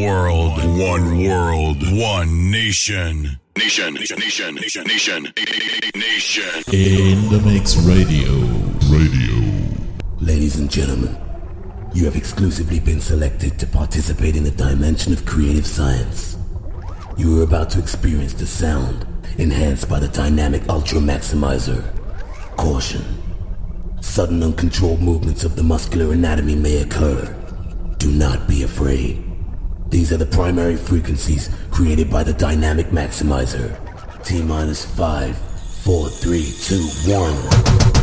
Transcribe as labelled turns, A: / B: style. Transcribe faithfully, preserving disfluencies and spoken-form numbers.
A: world, one world, one nation. Nation, nation, nation, nation, nation, nation.
B: In the Mix Radio. Radio.
C: Ladies and gentlemen, you have exclusively been selected to participate in the dimension of creative science. You are about to experience the sound enhanced by the dynamic Ultra Maximizer. Caution. Sudden uncontrolled movements of the muscular anatomy may occur. Do not be afraid. These are the primary frequencies created by the Dynamic Maximizer. T minus five, four, three, two, one.